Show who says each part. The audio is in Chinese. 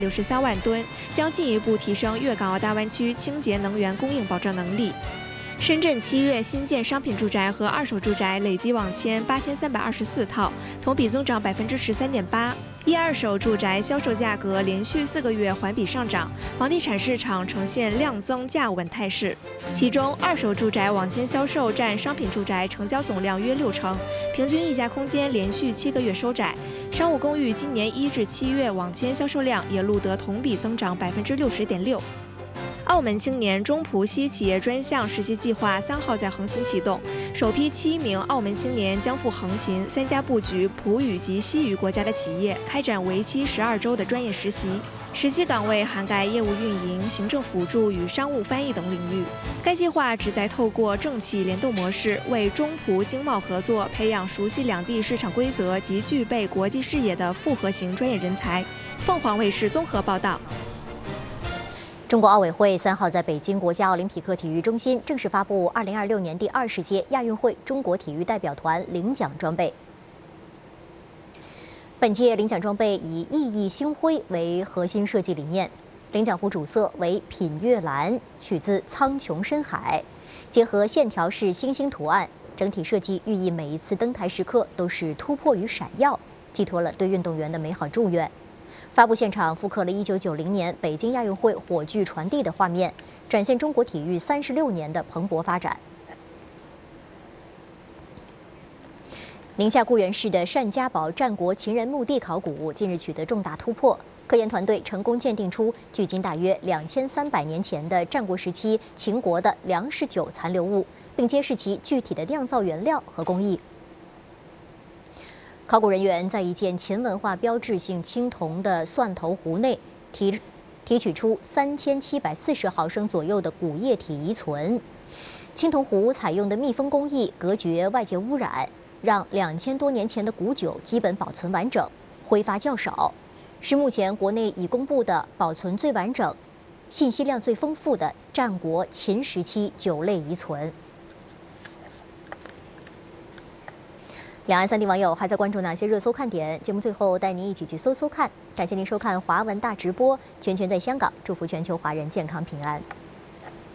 Speaker 1: 63万吨，将进一步提升粤港澳大湾区清洁能源供应保障能力。深圳7月新建商品住宅和二手住宅累计网签8324套，同比增长13.8%。一二手住宅销售价格连续4个月环比上涨，房地产市场呈现量增价稳态势。其中，二手住宅网签销售占商品住宅成交总量约60%，平均溢价空间连续7个月收窄。商务公寓今年1至7月网签销售量也录得同比增长60.6%。澳门青年中葡西企业专项实习计划3号在横琴启动，首批7名澳门青年将赴横琴3家布局葡语及西语国家的企业，开展为期12周的专业实习。实习岗位涵盖业务运营、行政辅助与商务翻译等领域。该计划旨在透过政企联动模式，为中葡经贸合作培养熟悉两地市场规则及具备国际视野的复合型专业人才。凤凰卫视综合报道。
Speaker 2: 中国奥委会3号在北京国家奥林匹克体育中心正式发布2026年第20届亚运会中国体育代表团领奖装备。本届领奖装备以熠熠星辉为核心设计理念，领奖服主色为品悦蓝，取自苍穹深海，结合线条式星星图案，整体设计寓意每一次登台时刻都是突破与闪耀，寄托了对运动员的美好祝愿。发布现场复刻了1990年北京亚运会火炬传递的画面，展现中国体育36年的蓬勃发展。宁夏固原市的单家堡战国秦人墓地考古近日取得重大突破，科研团队成功鉴定出距今大约2300年前的战国时期秦国的粮食酒残留物，并揭示其具体的酿造原料和工艺。考古人员在一件秦文化标志性青铜的蒜头壶内提取出3740毫升左右的古液体遗存。青铜壶采用的密封工艺隔绝外界污染，让2000多年前的古酒基本保存完整，挥发较少，是目前国内已公布的保存最完整、信息量最丰富的战国秦时期酒类遗存。两岸3地网友还在关注哪些热搜看点？节目最后带您一起去搜搜看。感谢您收看华文大直播，全在香港，祝福全球华人健康平安。